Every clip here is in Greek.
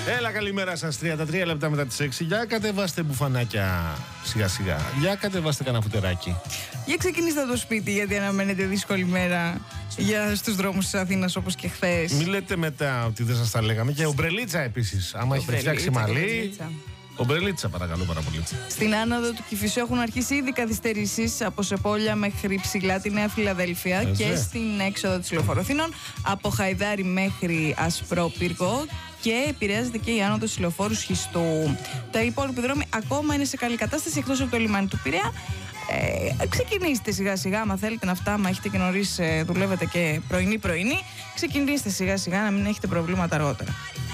Έλα, καλημέρα σας. 33 λεπτά μετά τις 6. Για κατεβάστε μπουφανάκια σιγά σιγά. Για κατεβάστε κανένα φουτεράκι. Για ξεκινήστε το σπίτι, γιατί αναμένετε δύσκολη μέρα για στους δρόμους της Αθήνας όπως και χθες. Μην λέτε μετά ότι δεν σας τα λέγαμε. Και ομπρελίτσα επίσης. Άμα έχετε φτιάξει μαλλί. Ομπρελίτσα, παρακαλώ πάρα πολύ. Στην άνοδο του Κηφισού έχουν αρχίσει ήδη καθυστερήσεις από Σεπόλια μέχρι ψηλά τη Νέα Φιλαδέλφια και στην έξοδο της Λεωφόρου Αθήνων από Χαϊδάρι μέχρι Ασπρόπυργο. Και επηρεάζεται και η άνοδος της Λεωφόρου Σχιστού. Τα υπόλοιπα δρόμοι ακόμα είναι σε καλή κατάσταση εκτός από το λιμάνι του Πειραιά. Ξεκινήστε σιγά σιγά, άμα θέλετε να φτάμε, έχετε και νωρίς δουλεύετε και πρωινή. Ξεκινήστε σιγά σιγά να μην έχετε προβλήματα αργότερα.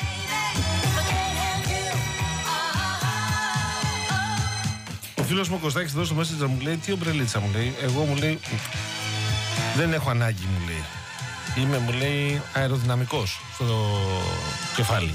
Ο φίλος μου ο Κωστάκης εδώ στο Messenger μου λέει: τι ομπρελίτσα, μου λέει. Εγώ, μου λέει, δεν έχω ανάγκη, μου λέει. Είμαι, μου λέει, αεροδυναμικός στο κεφάλι.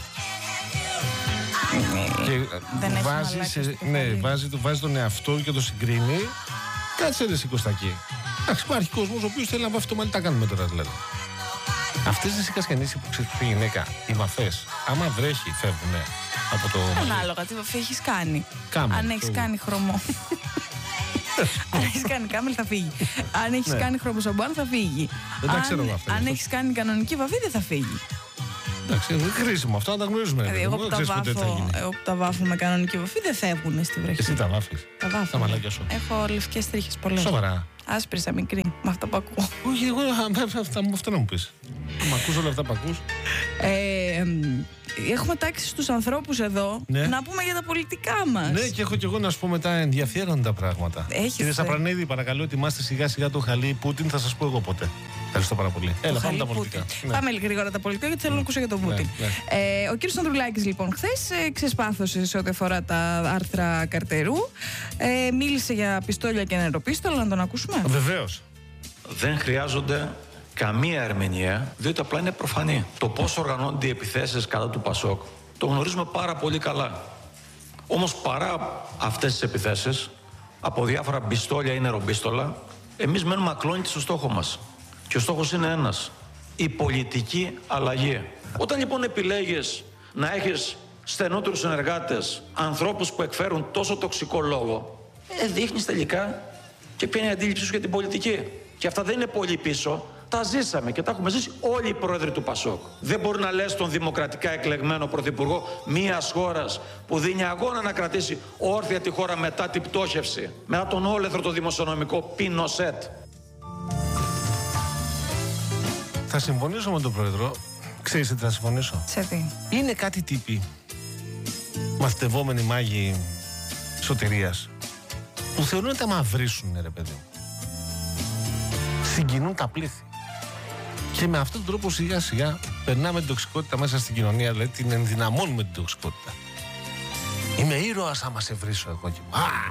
Και βάζει τον εαυτό και το συγκρίνει. Κάτσε ρε Κωστάκη. Εντάξει, υπάρχει κόσμος ο οποίος θέλει να βάφει το μαλλί. Τα κάνουμε τώρα δηλαδή. Αυτές τις οικασιανήσεις που ξέρεις τη γυναίκα, οι βαφές, άμα βρέχει, φεύγουνε από το μαλλί. Ανάλογα τι βαφή έχεις κάνει. Κάμελ, αν έχεις κάνει χρωμό. Αν έχεις κάνει κάμελ θα φύγει. Αν έχεις κάνει χρωμοσαμπουάν θα φύγει. Αν έχεις κάνει κανονική βαφή δεν θα φύγει. Εντάξει, είναι χρήσιμο αυτό, να τα γνωρίζουμε. Δηλαδή, εγώ που τα βάφω με κανονική βαφή δεν φεύγουν στη βροχή. Εσύ τα βάφεις? Τα βάφω. Τα μαλάκια σου. Έχω λευκές τρίχες πολλές. Σοβαρά? Άσπρισα μικρή, με αυτά που ακούω. Όχι, εγώ αυτό να μου πεις. Μ' ακούς όλα αυτά που ακούς? Έχουμε τάξει στους ανθρώπους εδώ να πούμε για τα πολιτικά μας. Ναι, και έχω κι εγώ να σου πω μετά ενδιαφέροντα πράγματα. Κύριε Σαπρανίδη, παρακαλώ, ετοιμάστε σιγά σιγά το χαλί Πούτιν, θα σας πω εγώ ποτέ. Ευχαριστώ πάρα πολύ. Έλα, πάμε τα πολιτικά. Πάμε γρήγορα τα πολιτικά, γιατί θέλω να ακούσω για τον Πούτιν. Ο κύριος Ανδρουλάκης, λοιπόν, χθες ξεσπάθωσε σε ό,τι αφορά τα άρθρα Καρτερού. Μίλησε για πιστόλια και νεροπίστολα, να τον ακούσουμε. Βεβαίως. Δεν χρειάζονται καμία ερμηνεία, διότι απλά είναι προφανή. Το πώς οργανώνται οι επιθέσεις κατά του Πασόκ το γνωρίζουμε πάρα πολύ καλά. Όμως παρά αυτές τις επιθέσεις, από διάφορα πιστόλια ή νεροπίστολα, εμείς μένουμε ακλόνητοι στο στόχο μας. Και ο στόχος είναι ένας: η πολιτική αλλαγή. Όταν λοιπόν επιλέγεις να έχεις στενότερους συνεργάτες, ανθρώπους που εκφέρουν τόσο τοξικό λόγο, δείχνεις τελικά και ποια είναι η αντίληψή σου για την πολιτική. Και αυτά δεν είναι πολύ πίσω. Τα ζήσαμε και τα έχουμε ζήσει όλοι οι πρόεδροι του Πασόκ. Δεν μπορεί να λες τον δημοκρατικά εκλεγμένο πρωθυπουργό μιας χώρας που δίνει αγώνα να κρατήσει όρθια τη χώρα μετά την πτώχευση, μετά τον όλεθρο το δημοσιονομικό Πινοσέτ. Θα συμφωνήσω με τον πρόεδρο. Ξέρεις τι θα συμφωνήσω? Σε τι? Είναι κάτι τύποι μαθητευόμενοι μάγοι σωτηρίας που θεωρούν ότι τα μαυρίσουν, ρε παιδί. Συγκινούν τα πλήθη. Και με αυτόν τον τρόπο σιγά σιγά περνάμε την τοξικότητα μέσα στην κοινωνία, δηλαδή την ενδυναμώνουμε την τοξικότητα. Είμαι ήρωας άμα σε βρίσω εγώ και...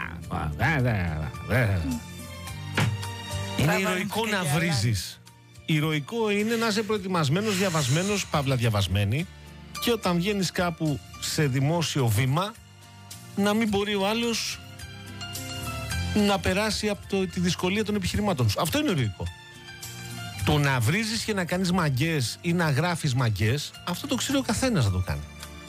Είναι ηρωικό να βρίζεις. Ηρωικό είναι να είσαι προετοιμασμένος, διαβασμένος, παύλα διαβασμένη, και όταν βγαίνεις κάπου σε δημόσιο βήμα να μην μπορεί ο άλλος να περάσει από τη δυσκολία των επιχειρημάτων σου. Αυτό είναι ηρωικό. Το να βρίζεις και να κάνεις μαγκές ή να γράφεις μαγκές, αυτό το ξέρει ο καθένας να το κάνει.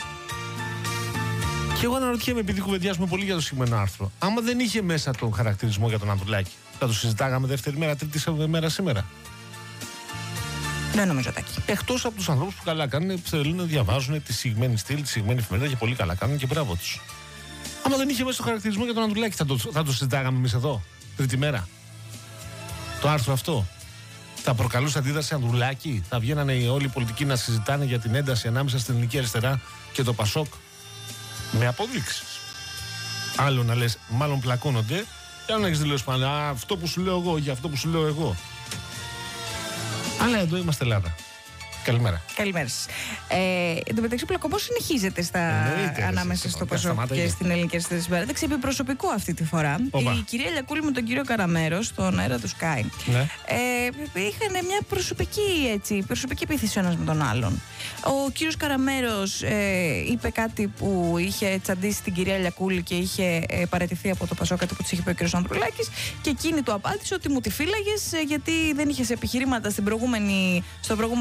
Και εγώ αναρωτιέμαι, επειδή κουβεντιάζουμε πολύ για το συγκεκριμένο άρθρο, άμα δεν είχε μέσα τον χαρακτηρισμό για τον Ανδρουλάκη, θα το συζητάγαμε δεύτερη μέρα, τρίτη μέρα σήμερα? Δεν νομίζω τάκι. Εκτός από τους ανθρώπους που καλά κάνουν, θέλουν να διαβάζουν τη συγκεκριμένη στήλη, τη συγκεκριμένη εφημερίδα και πολύ καλά κάνουν και μπράβο τους. Άμα δεν είχε μέσα το χαρακτηρισμό για τον Ανδρουλάκη, θα το συζητάγαμε εμείς εδώ, τρίτη μέρα? Το άρθρο αυτό θα προκαλούσε αντίδραση Ανδρουλάκη? Θα βγαίνανε όλοι οι πολιτικοί να συζητάνε για την ένταση ανάμεσα στην ελληνική αριστερά και το Πασόκ? Με αποδείξεις. Άλλο να λες, μάλλον πλακώνονται, και άλλο να έχεις δηλώσει πάλι αυτό που σου λέω εγώ για αυτό που σου λέω εγώ. Αλλά εδώ είμαστε Ελλάδα. Καλημέρα. Καλημέρα σας. Εν τω μεταξύ, ο πλακωμός συνεχίζεται ανάμεσα στο Πασόκ και στην ελληνική αριστερά συμπαράταξη. Επί προσωπικό αυτή τη φορά. Η κυρία Λιακούλη με τον κύριο Καραμέρο στον αέρα του Sky είχαν μια προσωπική επίθεση ο ένας με τον άλλον. Ο κύριος Καραμέρος είπε κάτι που είχε τσαντήσει την κυρία Λιακούλη και είχε παραιτηθεί από το Πασόκ, κάτι που της είχε πει ο κύριος Ανδρουλάκης. Και εκείνη του απάντησε ότι μου τη φύλαγες γιατί δεν είχες επιχειρήματα στο προηγούμενο πάνελ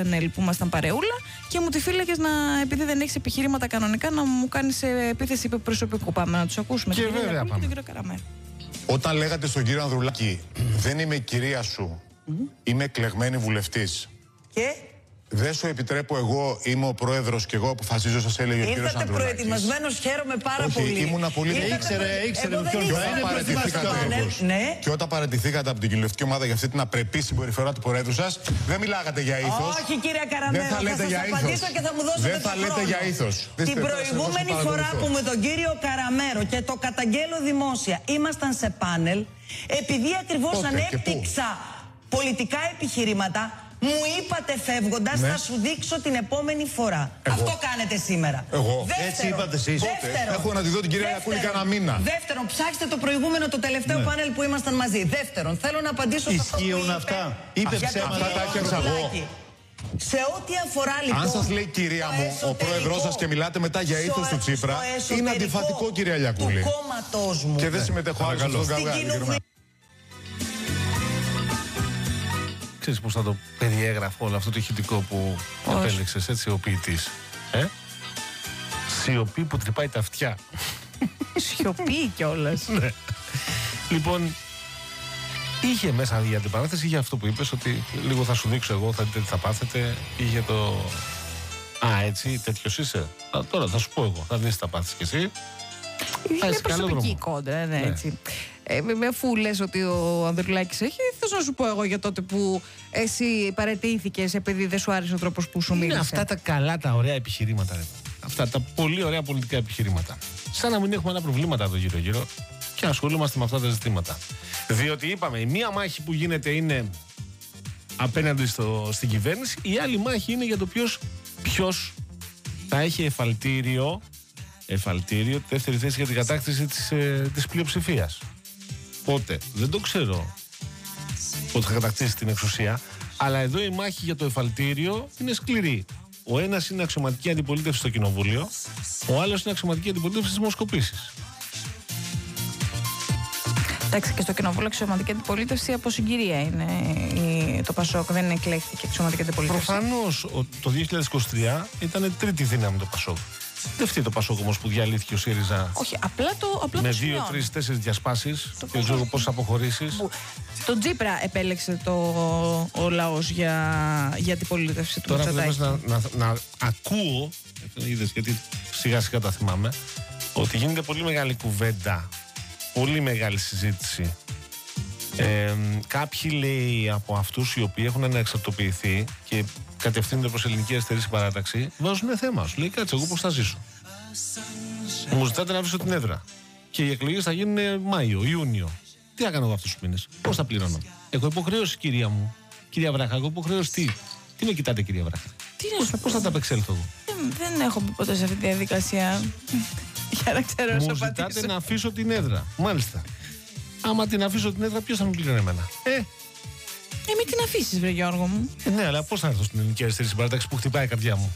πάνελ που ήμασταν παρεούλα και μου τη φύλαγες επειδή δεν έχεις επιχειρήματα κανονικά να μου κάνεις επίθεση προσωπικού. Πάμε να τους ακούσουμε. Και βέβαια πάμε. Και τον κύριο Καραμέρο. Όταν λέγατε στον κύριο Ανδρουλάκη, δεν είμαι η κυρία σου, είμαι εκλεγμένη βουλευτής. Και δεν σου επιτρέπω εγώ, είμαι ο πρόεδρος και εγώ αποφασίζω, σας έλεγε ο κύριος Ανδρουλάκης. ήρθατε προετοιμασμένος, χαίρομαι πάρα πολύ. Όχι, ήμουν πολύ. Ήξερε ποιον ναι. Και όταν παραιτηθήκατε από την κοινοβουλευτική ομάδα για αυτή την απρεπή συμπεριφορά του Προέδρου σας, δεν μιλάγατε για ήθος. Όχι, κύριε Καραμέρο, δεν θα λέτε για σας απαντήσω και θα μου δώσετε δεν θα το λέτε χρόνο. για ήθος. Την προηγούμενη φορά που με τον κύριο Καραμέρο και το καταγγέλω δημόσια ήμασταν σε πάνελ, επειδή ακριβώς ανέπτυξα πολιτικά επιχειρήματα, μου είπατε φεύγοντας, θα σου δείξω την επόμενη φορά. Αυτό κάνετε σήμερα. Εγώ. Έτσι είπατε εσείς. Έχω να τη δω την κυρία Ιακούλη κανένα μήνα. Δεύτερον, ψάξτε το προηγούμενο, το τελευταίο πάνελ που ήμασταν μαζί. Δεύτερον, θέλω να απαντήσω σε αυτό που Ισχύουν αυτά. Είπε ψέματα. Αυτά τα έφτιαξα εγώ. Σε ό,τι αφορά λοιπόν. Αν σας λέει κυρία μου, ο πρόεδρος σας και μιλάτε μετά για ήθος του Τσίπρα, είναι αντιφατικό, κυρία Ιακούλη. Του κόμματός μου. Και δεν συμμετέχω άλλο στον καυγάδι. Ξέρεις πώς θα το περιέγραφω όλο αυτό το ηχητικό που απέλεξες, έτσι, ο ποιητής. Σιωπή που τρυπάει τα αυτιά. Σιωπή κιόλας. Ναι. Λοιπόν, είχε μέσα για την παράθεση, είχε αυτό που είπες, ότι λίγο θα σου δείξω εγώ, θα δείτε τι θα πάθετε. Είχε το. Α, έτσι, τέτοιος είσαι. Τώρα θα σου πω εγώ, θα δεις τι θα πάθεις κι εσύ. Είναι προσωπική κόντρα, ναι, έτσι. Αφού λες ότι ο Ανδρουλάκης έχει, θέλω να σου πω εγώ για τότε που εσύ παραιτήθηκες επειδή δεν σου άρεσε ο τρόπος που σου μίλησε. Είναι αυτά τα καλά, τα ωραία επιχειρήματα. Ρε. Αυτά τα πολύ ωραία πολιτικά επιχειρήματα. Σαν να μην έχουμε άλλα προβλήματα εδώ γύρω-γύρω και ασχολούμαστε με αυτά τα ζητήματα. Διότι είπαμε, η μία μάχη που γίνεται είναι απέναντι στην κυβέρνηση, η άλλη μάχη είναι για το ποιος θα έχει εφαλτήριο, δεύτερη θέση για την κατάκτηση της πλειοψηφίας. Πότε, δεν το ξέρω πότε θα κατακτήσει την εξουσία, αλλά εδώ η μάχη για το εφαλτήριο είναι σκληρή. Ο ένας είναι αξιωματική αντιπολίτευση στο κοινοβούλιο, ο άλλος είναι αξιωματική αντιπολίτευση στις δημοσκοπήσεις. Εντάξει, και στο κοινοβούλιο αξιωματική αντιπολίτευση από συγκυρία είναι το Πασόκ, δεν εκλέχθηκε αξιωματική αντιπολίτευση. Προφανώς το 2023 ήταν τρίτη δύναμη το Πασόκ. Δεν φταίει το Πασόκ όμως που διαλύθηκε ο ΣΥΡΙΖΑ. Όχι, απλά το με σημειώνω. 2, 3, 4 διασπάσεις και δεν ξέρω πόσες αποχωρήσεις. Τον Τσίπρα επέλεξε ο λαός για την πολίτευση του Τώρα Μητσοτάκη. πρέπει να ακούω, είδες, γιατί σιγά σιγά τα θυμάμαι, ότι γίνεται πολύ μεγάλη κουβέντα, πολύ μεγάλη συζήτηση. Κάποιοι, λέει, από αυτούς οι οποίοι έχουν ανεξαρτοποιηθεί και κατευθύνονται προς ελληνική αριστερή συμπαράταξη, βάζουν θέμα. Σου λέει, κάτσε, εγώ πώς θα ζήσω. Μου ζητάτε να βρίσω την έδρα. Και οι εκλογές θα γίνουν Μάιο, Ιούνιο. Τι θα κάνω εγώ αυτούς τους μήνες, πώς θα πληρώνω. Έχω υποχρέωση, κυρία μου. Κυρία Βράχα, έχω υποχρέωση τι με κοιτάτε, κυρία Βράχα. Πώς θα τα απεξέλθω εγώ. Δεν έχω μπει ποτέ σε αυτή τη διαδικασία. Για να ξέρω να σου μου ζητάτε να αφήσω την έδρα. Μάλιστα. Άμα την αφήσω την έδρα, ποιος θα με πληρώνει εμένα. Μην την αφήσεις, βρε Γιώργο μου. Ναι, αλλά πώς θα έρθω στην ελληνική αριστερή συμπαράταξη που χτυπάει η καρδιά μου.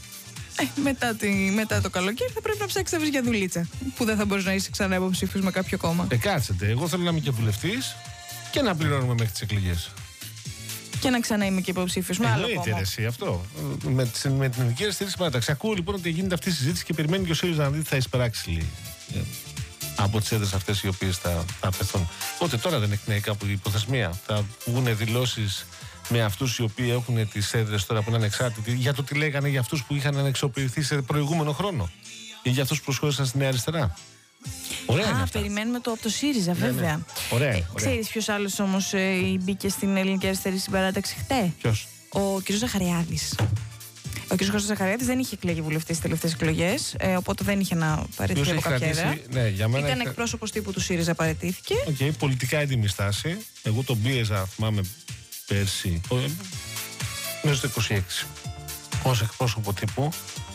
Μετά το καλοκαίρι θα πρέπει να ψάξεις να βρεις για δουλίτσα. Που δεν θα μπορείς να είσαι ξανά υποψήφιος με κάποιο κόμμα. Κάτσετε. Εγώ θέλω να είμαι και βουλευτής και να πληρώνουμε μέχρι τις εκλογές. Και να ξανά είμαι και υποψήφιος με άλλο κόμμα. Εσύ αυτό. Με την ελληνική αριστερή συμπαράταξη. Ακούω λοιπόν ότι γίνεται αυτή η συζήτηση και περιμένει και ο ΣΥΡΙΖΑ να δει τι θα εισπράξει από τις έδρες αυτές οι οποίες θα αφαιθούν. Οπότε τώρα δεν εκπνέει κάπου η υποθεσμία. Θα βγουν δηλώσεις με αυτούς οι οποίοι έχουν τις έδρες τώρα που είναι ανεξάρτητοι για το τι λέγανε για αυτούς που είχαν ανεξοποιηθεί σε προηγούμενο χρόνο ή για αυτούς που προσχώρησαν στη Νέα Αριστερά. Ωραία είναι αυτά. Περιμένουμε από το ΣΥΡΙΖΑ, βέβαια. Ναι. Ωραία. Ξέρεις ποιος άλλος όμως μπήκε στην ελληνική αριστερή συμπαράταξη χτες? Ποιος? Ο κ. Ζαχαριάδης. Ο κ. Κώστας Ζαχαριάδης δεν είχε εκλεγεί βουλευτής στις τελευταίες εκλογές, οπότε δεν είχε να παραιτηθεί από κάποια έδρα. Ναι, για μένα ήταν εκπρόσωπος τύπου του ΣΥΡΙΖΑ, παραιτήθηκε. Πολιτικά έντιμη στάση. Εγώ τον πίεζα, θυμάμαι πέρσι, μέσα στο 26, ως εκπρόσωπο τύπου,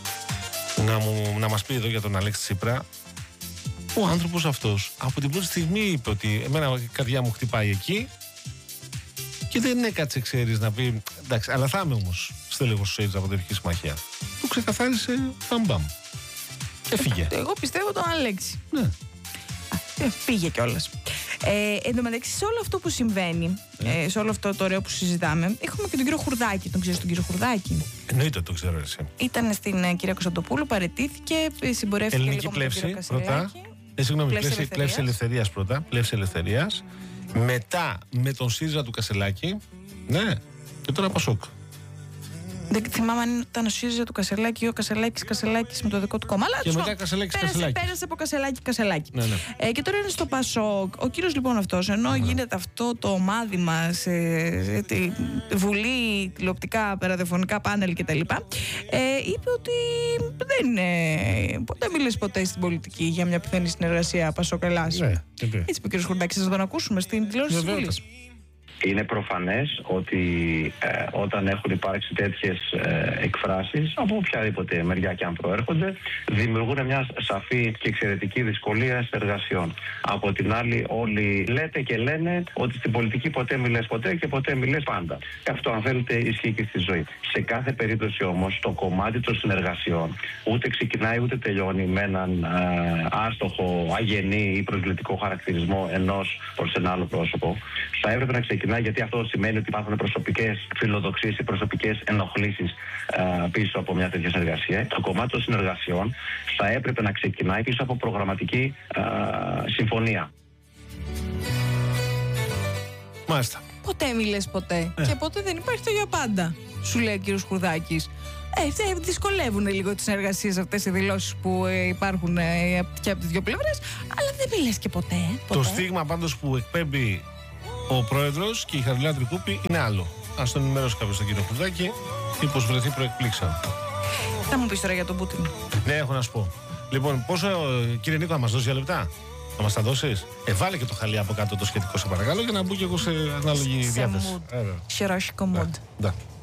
να μας πει εδώ για τον Αλέξη Τσίπρα. Ο άνθρωπος αυτός από την πρώτη στιγμή είπε ότι εμένα η καρδιά μου χτυπάει εκεί και δεν έκατσε, ξέρεις, να πει εντάξει, αλλά θα είμαι όμως στέλεχος του ΣΥΡΙΖΑ από την Εθνική Συμμαχία. Το ξεκαθάρισε μπαμπαμ. Έφυγε. Εγώ πιστεύω τον Αλέξη. Ναι. Πήγε κιόλας. Εν τω μεταξύ, σε όλο αυτό που συμβαίνει, σε όλο αυτό το ωραίο που συζητάμε, έχουμε και τον κύριο Χουρδάκη. Τον ξέρεις τον κύριο Χουρδάκη? Εννοείται το ξέρω εσύ. Ήταν στην κυρία Κωνσταντοπούλου, παραιτήθηκε, συμπορεύτηκε Ελληνική λίγο με τον κύριο πλεύση πρώτα. Κασελάκη. Συγγνώμη, Πλεύση πλεύση ελευθερίας πρώτα. Πλεύση ελευθερίας. Μετά με τον ΣΥΡΙΖΑ του Κασελάκη. Ναι. Και τώρα Πασόκ. Δεν θυμάμαι αν ήταν ο ΣΥΡΙΖΑ του Κασελάκη ή ο Κασελάκης με το δικό του κόμμα. Αλλά Και μετά Κασελάκης. πέρασε από Κασελάκη. Ναι, ναι. Και τώρα είναι στο Πασόκ. Ο κύριος λοιπόν αυτός, ενώ γίνεται αυτό το μάδημα σε τη Βουλή, τηλεοπτικά, ραδιοφωνικά πάνελ κτλ., είπε ότι δεν μίλησε ποτέ στην πολιτική για μια πιθανή συνεργασία Πασόκ-Ελλάς. Ναι, έτσι είπε ο κύριος Χουρντάκης, θα τον ακούσουμε στην τηλεόραση της Βουλής. Είναι προφανές ότι όταν έχουν υπάρξει τέτοιες εκφράσεις, από οποιαδήποτε μεριά και αν προέρχονται, δημιουργούν μια σαφή και εξαιρετική δυσκολία συνεργασιών. Από την άλλη, όλοι λέτε και λένε ότι στην πολιτική ποτέ μιλές ποτέ και ποτέ μιλές πάντα. Αυτό, αν θέλετε, ισχύει και στη ζωή. Σε κάθε περίπτωση όμως, το κομμάτι των συνεργασιών ούτε ξεκινάει ούτε τελειώνει με έναν άστοχο, αγενή ή προσβλητικό χαρακτηρισμό ενός προς ένα άλλο πρόσωπο. Θα έπρεπε να ξεκινάει, γιατί αυτό σημαίνει ότι υπάρχουν προσωπικές φιλοδοξίες ή προσωπικές ενοχλήσεις πίσω από μια τέτοια συνεργασία. Το κομμάτι των συνεργασιών θα έπρεπε να ξεκινάει πίσω από προγραμματική συμφωνία. Μάλιστα. Ποτέ μιλες ποτέ. Και ποτέ δεν υπάρχει το για πάντα, σου λέει ο κύριος Χουρδάκης. Δυσκολεύουν λίγο τις συνεργασίες αυτές οι δηλώσεις που υπάρχουν και από τις δύο πλευρές, αλλά δεν μιλες και ποτέ. Το στίγμα πάντως που εκπέμπει ο πρόεδρος και η Χαριλάου Τρικούπη είναι άλλο. Ας τον ενημερώσει κάποιος τον κύριο Χουρδάκη, μήπως βρεθεί προεκπλήξα. Θα μου πεις τώρα για τον Πούτιν. Ναι, έχω να σου πω. Λοιπόν, πόσο, κύριε Νίκο, θα μας δώσεις 2 λεπτά? Θα μας τα δώσεις? Βάλε και το χαλί από κάτω το σχετικό, σε παρακαλώ, για να μπω και εγώ σε ανάλογη διάθεση. Σε χειρόσικο mood.